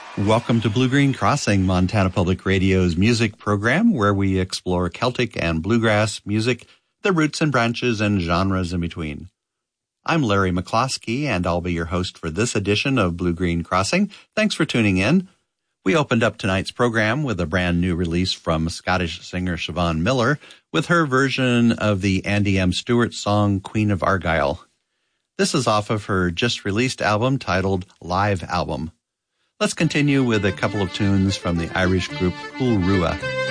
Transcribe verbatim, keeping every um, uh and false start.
Welcome to Blue Green Crossing, Montana Public Radio's music program, where we explore Celtic and bluegrass music, the roots and branches and genres in between. I'm Larry McCloskey, and I'll be your host for this edition of Blue Green Crossing. Thanks for tuning in. We opened up tonight's program with a brand new release from Scottish singer Siobhan Miller with her version of the Andy M. Stewart song Queen of Argyll. This is off of her just-released album titled Live Album. Let's continue with a couple of tunes from the Irish group Cool Rua.